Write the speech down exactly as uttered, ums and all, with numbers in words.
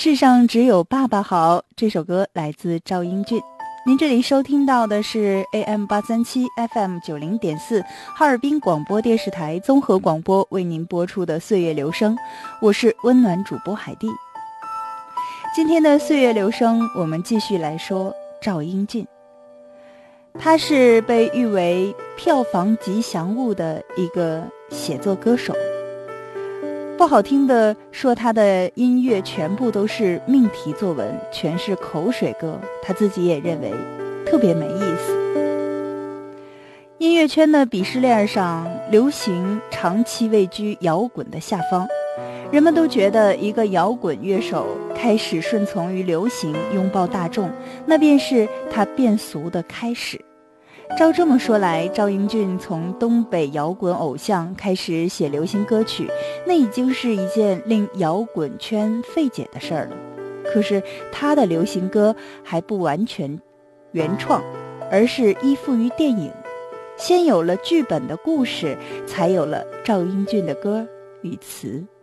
世上只有爸爸好，这首歌来自赵英俊。您这里收听到的是 A M 八三七 F M 九零点四 哈尔滨广播电视台综合广播为您播出的岁月留声，我是温暖主播海蒂。今天的岁月留声，我们继续来说赵英俊。他是被誉为票房吉祥物的一个写作歌手。不好听的说，他的音乐全部都是命题作文，全是口水歌，他自己也认为特别没意思。音乐圈的鄙视链上，流行长期位居摇滚的下方，人们都觉得一个摇滚乐手开始顺从于流行，拥抱大众，那便是他变俗的开始。照这么说来，赵英俊从东北摇滚偶像开始写流行歌曲，那已经是一件令摇滚圈费解的事儿了。可是他的流行歌还不完全原创，而是依附于电影。先有了剧本的故事，才有了赵英俊的歌与词。